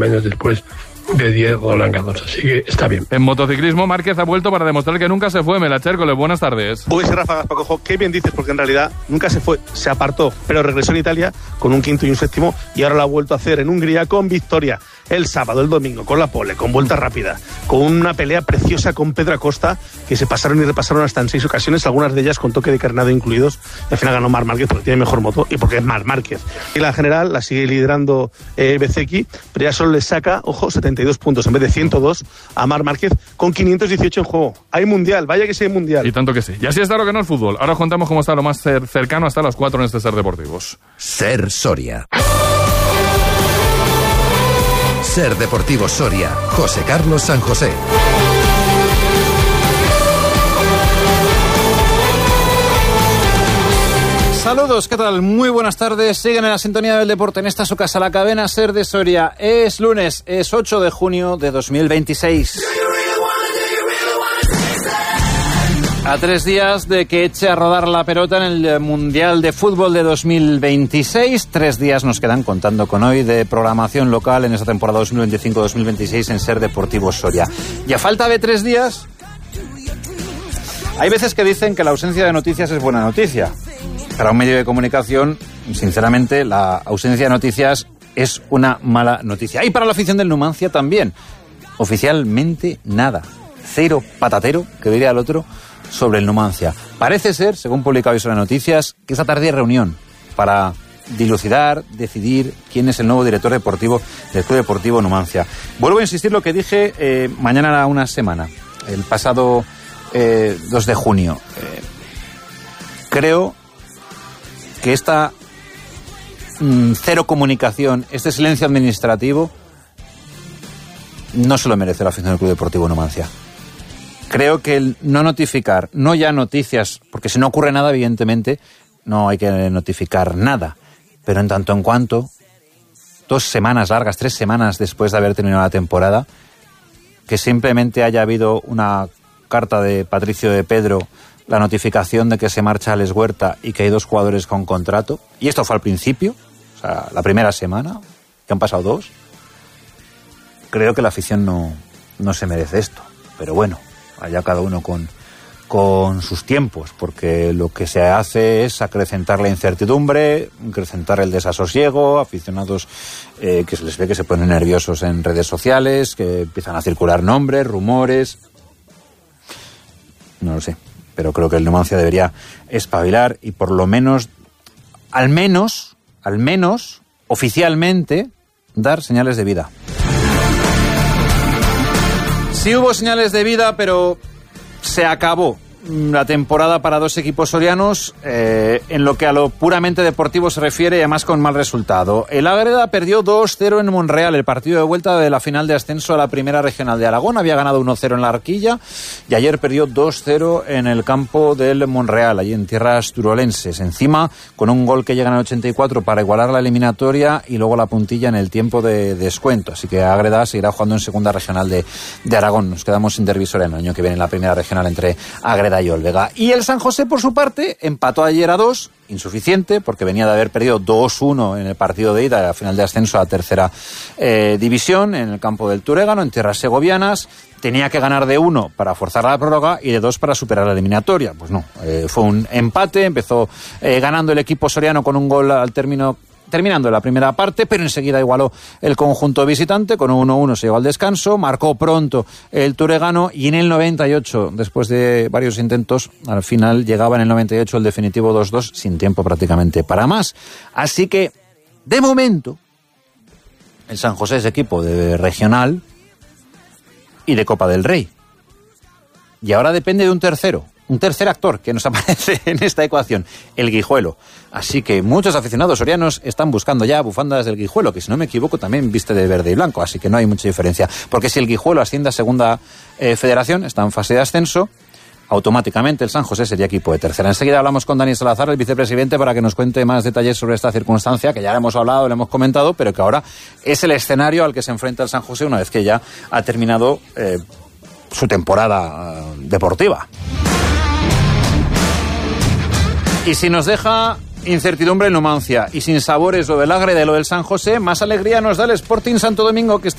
menos después de 10 Roland Garros, así que está bien. En motociclismo, Márquez ha vuelto para demostrar que nunca se fue. Melachércoles, buenas tardes. Uy, sí, Rafa Gaspacojo, qué bien dices, porque en realidad nunca se fue, se apartó, pero regresó en Italia con un quinto y un séptimo, y ahora lo ha vuelto a hacer en Hungría con victoria. El sábado, el domingo, con la pole, con vuelta rápida, con una pelea preciosa con Pedro Acosta, que se pasaron y repasaron hasta en 6 ocasiones, algunas de ellas con toque de carnado incluidos, y al final ganó Marc Márquez porque tiene mejor moto y porque es Marc Márquez. Y la general la sigue liderando Bezzecchi, pero ya solo le saca, ojo, 72 puntos en vez de 102 a Marc Márquez, con 518 en juego. Hay mundial, vaya que sí hay mundial. Y tanto que sí. Y así está lo que no es fútbol. Ahora os contamos cómo está lo más cercano hasta las 4 en este Ser Deportivos. Ser Soria. Ser Deportivo Soria, José Carlos San José. Saludos, ¿qué tal? Muy buenas tardes. Siguen en la sintonía del deporte, en esta su casa, la cadena Ser de Soria. Es lunes, es 8 de junio de 2026. A 3 días de que eche a rodar la pelota en el Mundial de Fútbol de 2026. 3 días nos quedan contando con hoy de programación local en esta temporada 2025-2026 en Ser Deportivo Soria. Y a falta de 3 días, hay veces que dicen que la ausencia de noticias es buena noticia. Para un medio de comunicación, sinceramente, la ausencia de noticias es una mala noticia. Y para la afición del Numancia también. Oficialmente nada. Cero patatero, que diría el otro, sobre el Numancia. Parece ser, según publica hoy sobre noticias, que esta tarde hay reunión para dilucidar, decidir quién es el nuevo director deportivo del Club Deportivo Numancia. Vuelvo a insistir lo que dije mañana era una semana, el pasado 2 de junio. Creo que esta cero comunicación, este silencio administrativo, no se lo merece la afición del Club Deportivo Numancia. Creo que el no notificar, no ya noticias, porque si no ocurre nada, evidentemente, no hay que notificar nada. Pero en tanto en cuanto, 2 semanas largas, 3 semanas después de haber terminado la temporada, que simplemente haya habido una carta de Patricio de Pedro, la notificación de que se marcha Alex Huerta y que hay 2 jugadores con contrato, y esto fue al principio, o sea, la primera semana, que han pasado 2, creo que la afición no se merece esto. Pero bueno, allá cada uno con sus tiempos, porque lo que se hace es acrecentar la incertidumbre, acrecentar el desasosiego, aficionados que se les ve que se ponen nerviosos en redes sociales, que empiezan a circular nombres, rumores. No lo sé, pero creo que el Numancia debería espabilar y por lo menos, al menos, oficialmente, dar señales de vida. Sí hubo señales de vida, pero se acabó la temporada para 2 equipos sorianos en lo que a lo puramente deportivo se refiere, y además con mal resultado. El Ágreda perdió 2-0 en Monreal, el partido de vuelta de la final de ascenso a la Primera Regional de Aragón. Había ganado 1-0 en la Arquilla y ayer perdió 2-0 en el campo del Monreal, allí en tierras turolenses. Encima, con un gol que llega en el 84 para igualar la eliminatoria y luego la puntilla en el tiempo de descuento. Así que Ágreda seguirá jugando en Segunda Regional de Aragón. Nos quedamos sin derbi soriano el año que viene en la Primera Regional entre Ágreda y Olvega. Y el San José, por su parte, empató ayer a 2, insuficiente, porque venía de haber perdido 2-1 en el partido de ida a la final de ascenso a Tercera División, en el campo del Turégano, en tierras segovianas. Tenía que ganar de 1 para forzar la prórroga y de 2 para superar la eliminatoria. Pues no, fue un empate, empezó ganando el equipo soriano con un gol al terminando la primera parte, pero enseguida igualó el conjunto visitante, con 1-1 se llegó al descanso, marcó pronto el Turegano y en el 98, después de varios intentos, al final llegaba en el 98 el definitivo 2-2, sin tiempo prácticamente para más. Así que, de momento, el San José es equipo de regional y de Copa del Rey. Y ahora depende de un tercer actor que nos aparece en esta ecuación, el Guijuelo. Así que muchos aficionados sorianos están buscando ya bufandas del Guijuelo, que si no me equivoco también viste de verde y blanco, así que no hay mucha diferencia. Porque si el Guijuelo asciende a Segunda Federación, está en fase de ascenso, automáticamente el San José sería equipo de tercera. Enseguida hablamos con Dani Salazar, el vicepresidente, para que nos cuente más detalles sobre esta circunstancia, que ya le hemos hablado, le hemos comentado, pero que ahora es el escenario al que se enfrenta el San José una vez que ya ha terminado su temporada deportiva. Y si nos deja incertidumbre en Numancia y sin sabores lo del Ágreda y lo del San José, más alegría nos da el Sporting Santo Domingo, que